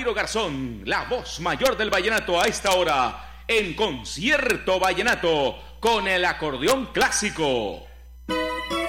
Jairo Garzón, la voz mayor del vallenato a esta hora, en Concierto Vallenato, con el acordeón clásico.